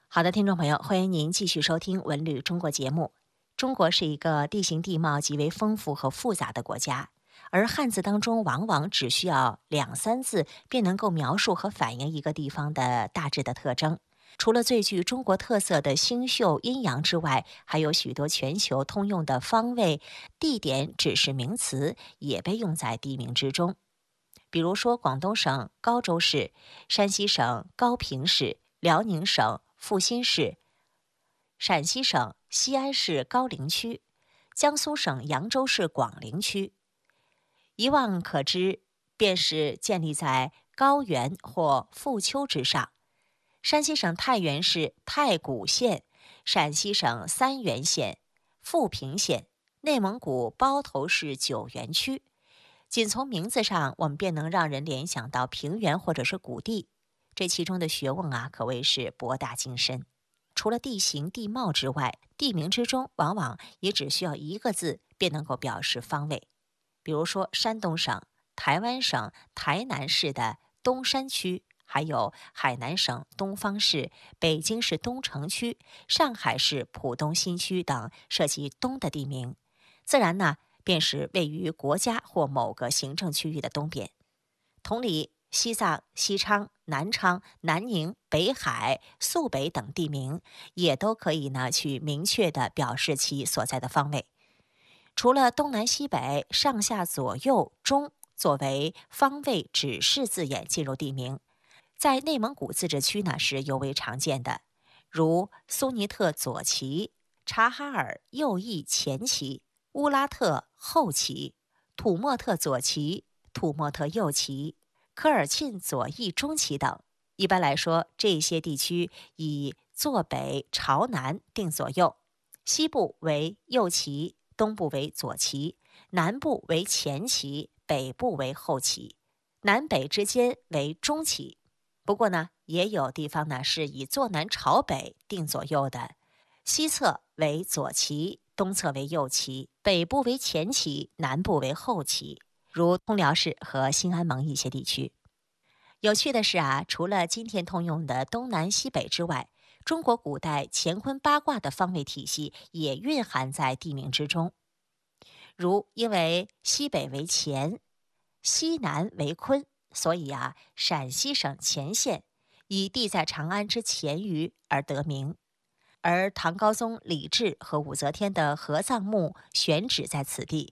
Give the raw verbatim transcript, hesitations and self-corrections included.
好的，听众朋友，欢迎您继续收听《文旅中国》节目。中国是一个地形地貌极为丰富和复杂的国家，而汉字当中往往只需要两三字便能够描述和反映一个地方的大致的特征。除了最具中国特色的星宿阴阳之外，还有许多全球通用的方位、地点指示名词也被用在地名之中。比如说，广东省高州市、山西省高平市、辽宁省阜新市、陕西省西安市高陵区、江苏省扬州市广陵区。一望可知，便是建立在高原或富丘之上。山西省太原市太谷县、陕西省三原县、富平县、内蒙古包头市九原区。仅从名字上，我们便能让人联想到平原或者是谷地。这其中的学问啊，可谓是博大精深。除了地形地貌之外，地名之中往往也只需要一个字便能够表示方位。比如说，山东省、台湾省台南市的东山区，还有海南省东方市、北京市东城区、上海市浦东新区等涉及东的地名，自然呢，便是位于国家或某个行政区域的东边。同理，西藏、西昌、南昌、南宁、北海、肃北等地名，也都可以呢去明确地表示其所在的方位。除了东南西北、上下左右中作为方位指示字眼进入地名，在内蒙古自治区呢是尤为常见的，如苏尼特左旗、察哈尔右翼前旗、乌拉特后旗、土默特左旗、土默特右旗、科尔沁左翼中旗等。一般来说，这些地区以坐北朝南定左右，西部为右旗，东部为左旗，南部为前旗，北部为后旗，南北之间为中旗。不过呢，也有地方呢是以坐南朝北定左右的，西侧为左旗，东侧为右旗，北部为前旗，南部为后旗，如通辽市和兴安盟一些地区。有趣的是啊，除了今天通用的东南西北之外，中国古代乾坤八卦的方位体系也蕴含在地名之中。如因为西北为乾，西南为坤，所以啊，陕西省乾县以地在长安之乾隅而得名。而唐高宗李治和武则天的合葬墓选址在此地，